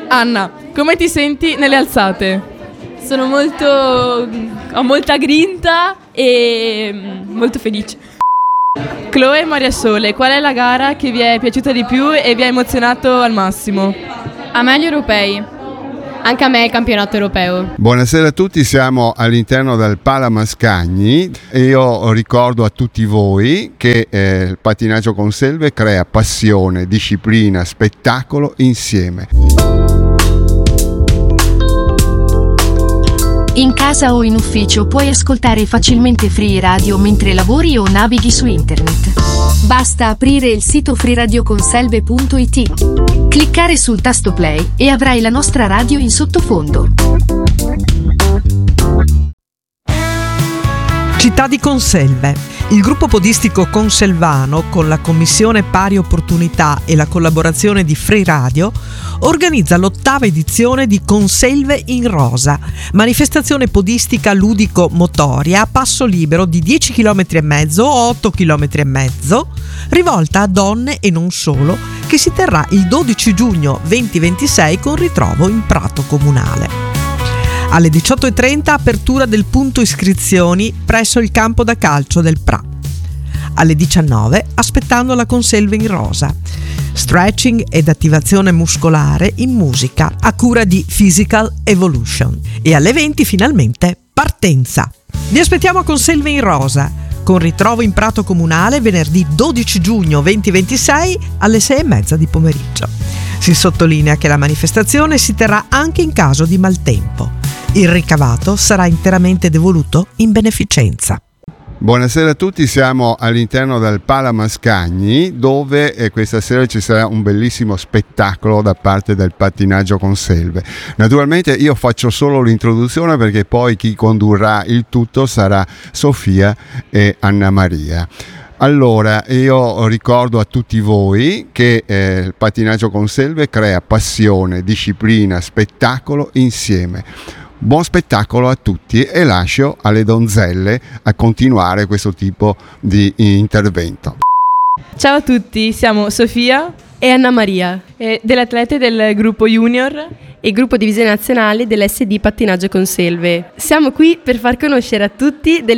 Anna, come ti senti nelle alzate? Ho molta grinta e molto felice. Chloe e Maria Sole, qual è la gara che vi è piaciuta di più e vi ha emozionato al massimo? A me gli europei. Anche a me il campionato europeo. Buonasera a tutti, siamo all'interno del Pala Mascagni e io ricordo a tutti voi che il pattinaggio con selve crea passione, disciplina, spettacolo insieme. In casa o in ufficio puoi ascoltare facilmente Free Radio mentre lavori o navighi su internet. Basta aprire il sito freeradioconselve.it, cliccare sul tasto play e avrai la nostra radio in sottofondo. Città di Conselve. Il gruppo podistico conselvano, con la Commissione Pari Opportunità e la collaborazione di Free Radio, organizza l'8ª edizione di Conselve in Rosa, manifestazione podistica ludico-motoria a passo libero di 10 km e mezzo o 8 km e mezzo, rivolta a donne e non solo, che si terrà il 12 giugno 2026 con ritrovo in Prato Comunale. Alle 18:30 apertura del punto iscrizioni presso il campo da calcio del Pra. Alle 19 aspettando la Conselve in Rosa. Stretching ed attivazione muscolare in musica a cura di Physical Evolution. E alle 20 finalmente partenza. Vi aspettiamo a Conselve in Rosa, con ritrovo in Prato Comunale venerdì 12 giugno 2026 alle 6:30 di pomeriggio. Si sottolinea che la manifestazione si terrà anche in caso di maltempo. Il ricavato sarà interamente devoluto in beneficenza. Buonasera a tutti, siamo all'interno del Pala Mascagni dove questa sera ci sarà un bellissimo spettacolo da parte del pattinaggio con selve. Naturalmente io faccio solo l'introduzione perché poi chi condurrà il tutto sarà Sofia e Anna Maria. Allora, io ricordo a tutti voi che il pattinaggio con selve crea passione, disciplina, spettacolo insieme. Buon spettacolo a tutti e lascio alle donzelle a continuare questo tipo di intervento. Ciao a tutti, siamo Sofia E Anna Maria. delle atlete del gruppo Junior E gruppo divisione nazionale dell'SD Pattinaggio con Selve. Siamo qui per far conoscere a tutti delle